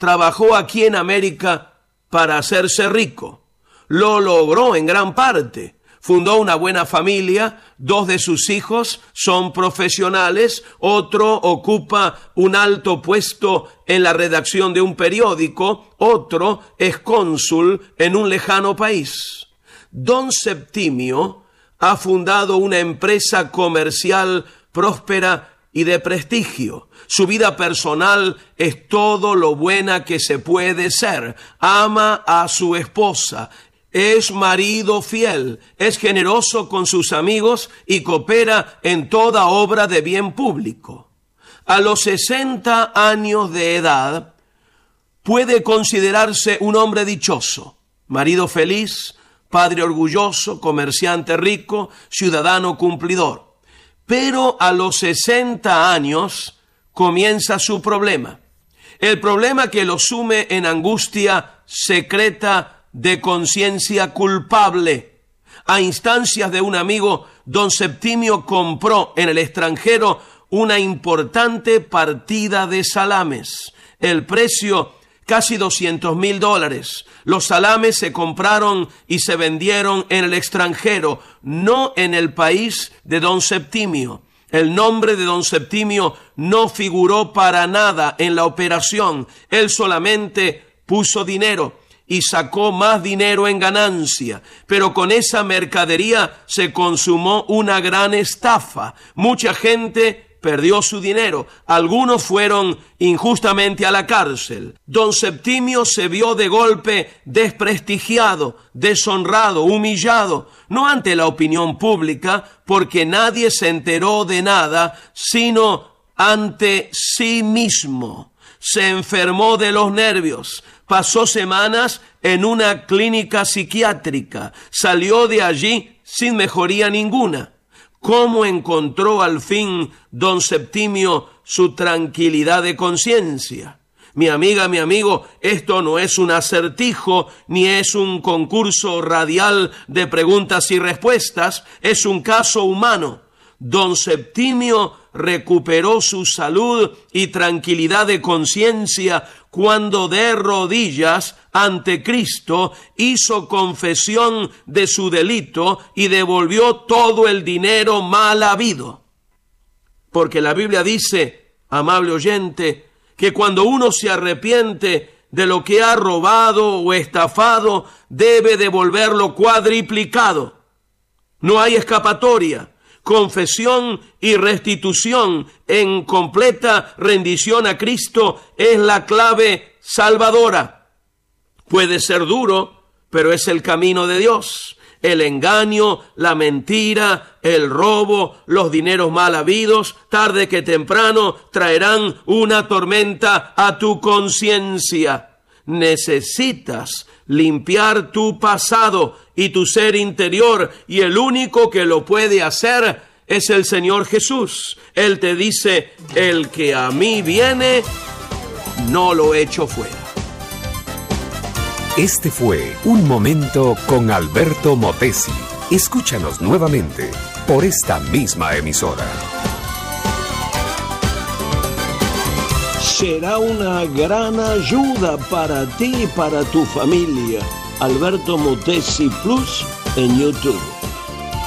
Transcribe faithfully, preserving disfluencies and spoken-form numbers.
trabajó aquí en América para hacerse rico. Lo logró en gran parte. Fundó una buena familia, dos de sus hijos son profesionales, otro ocupa un alto puesto en la redacción de un periódico, otro es cónsul en un lejano país. Don Septimio ha fundado una empresa comercial próspera y de prestigio. Su vida personal es todo lo buena que se puede ser. Ama a su esposa. Es marido fiel, es generoso con sus amigos y coopera en toda obra de bien público. A los sesenta años de edad puede considerarse un hombre dichoso, marido feliz, padre orgulloso, comerciante rico, ciudadano cumplidor. Pero a los sesenta años comienza su problema. El problema que lo sume en angustia secreta de conciencia culpable. A instancias de un amigo, don Septimio compró en el extranjero una importante partida de salames. El precio, casi doscientos mil dólares. Los salames se compraron y se vendieron en el extranjero, no en el país de don Septimio. El nombre de don Septimio no figuró para nada en la operación. Él solamente puso dinero y sacó más dinero en ganancia, pero con esa mercadería se consumó una gran estafa. Mucha gente perdió su dinero, algunos fueron injustamente a la cárcel. Don Septimio se vio de golpe desprestigiado, deshonrado, humillado, no ante la opinión pública, porque nadie se enteró de nada, sino ante sí mismo. Se enfermó de los nervios. Pasó semanas en una clínica psiquiátrica. Salió de allí sin mejoría ninguna. ¿Cómo encontró al fin don Septimio su tranquilidad de conciencia? Mi amiga, mi amigo, esto no es un acertijo, ni es un concurso radial de preguntas y respuestas, es un caso humano. Don Septimio recuperó su salud y tranquilidad de conciencia cuando de rodillas ante Cristo hizo confesión de su delito y devolvió todo el dinero mal habido. Porque la Biblia dice, amable oyente, que cuando uno se arrepiente de lo que ha robado o estafado, debe devolverlo cuadriplicado. No hay escapatoria. Confesión y restitución en completa rendición a Cristo es la clave salvadora. Puede ser duro, pero es el camino de Dios. El engaño, la mentira, el robo, los dineros mal habidos, tarde que temprano traerán una tormenta a tu conciencia. Necesitas limpiar tu pasado y tu ser interior, y el único que lo puede hacer es el Señor Jesús. Él te dice, el que a mí viene, no lo echo fuera. Este fue Un Momento con Alberto Motesi. Escúchanos nuevamente por esta misma emisora. Será una gran ayuda para ti y para tu familia. Alberto Motesi Plus en YouTube.